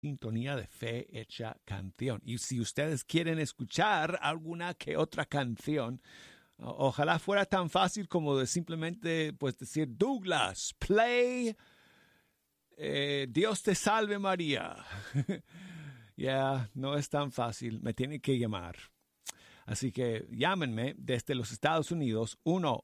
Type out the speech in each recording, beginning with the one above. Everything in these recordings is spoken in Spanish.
sintonía de Fe Hecha Canción. Y si ustedes quieren escuchar alguna que otra canción, ojalá fuera tan fácil como de simplemente pues decir, Douglas, play Dios te salve María. Ya, no es tan fácil, me tienen que llamar. Así que llámenme desde los Estados Unidos,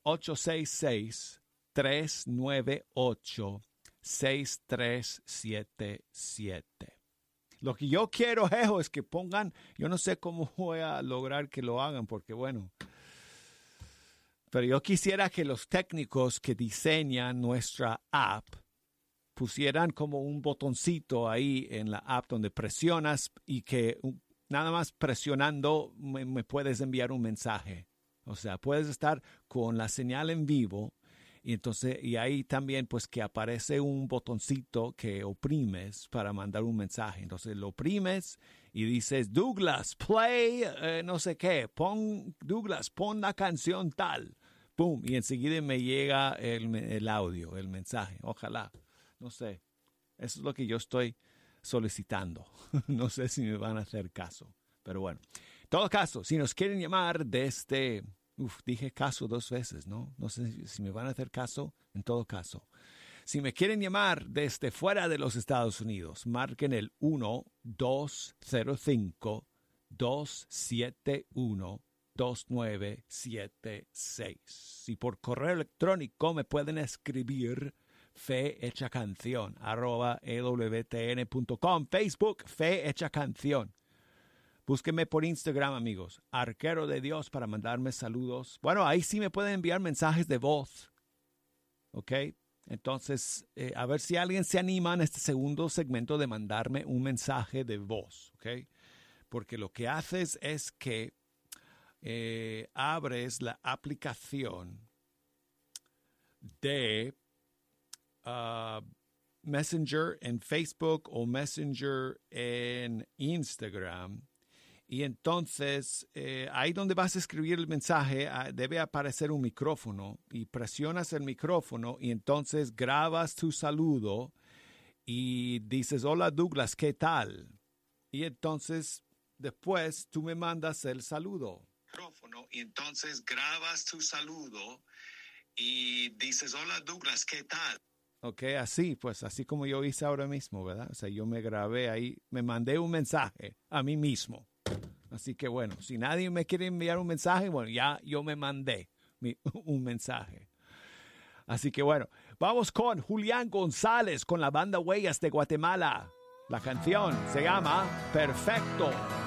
1-866-398-6377. Lo que yo quiero, Jejo, es que pongan, yo no sé cómo voy a lograr que lo hagan, porque bueno, pero yo quisiera que los técnicos que diseñan nuestra app pusieran como un botoncito ahí en la app donde presionas y que nada más presionando me puedes enviar un mensaje. O sea, puedes estar con la señal en vivo y entonces y ahí también pues que aparece un botoncito que oprimes para mandar un mensaje. Entonces lo oprimes y dices, Douglas, play no sé qué, Douglas, pon la canción tal. Pum, y enseguida me llega el audio, el mensaje. Ojalá, no sé. Eso es lo que yo estoy solicitando. No sé si me van a hacer caso. Pero bueno, en todo caso, si nos quieren llamar desde... dije caso 2 veces, ¿no? No sé si me van a hacer caso. En todo caso, si me quieren llamar desde fuera de los Estados Unidos, marquen el 1-205-271-2976. Y por correo electrónico me pueden escribir fehechacanción@ewtn.com. Facebook, Fe Hecha Canción. Búsquenme por Instagram, amigos. Arquero de Dios para mandarme saludos. Bueno, ahí sí me pueden enviar mensajes de voz. ¿Ok? Entonces, a ver si alguien se anima en este segundo segmento de mandarme un mensaje de voz. ¿Ok? Porque lo que haces es que abres la aplicación de Messenger en Facebook o Messenger en Instagram. Y entonces, ahí donde vas a escribir el mensaje, debe aparecer un micrófono y presionas el micrófono y entonces grabas tu saludo y dices, hola Douglas, ¿qué tal? Y entonces, después tú me mandas el saludo. Y entonces grabas tu saludo y dices, hola Douglas, ¿qué tal? Ok, así, pues así como yo hice ahora mismo, ¿verdad? O sea, yo me grabé ahí, me mandé un mensaje a mí mismo. Así que bueno, si nadie me quiere enviar un mensaje, bueno, ya yo me mandé un mensaje. Así que bueno, vamos con Julián González con la banda Huellas de Guatemala. La canción se llama Perfecto.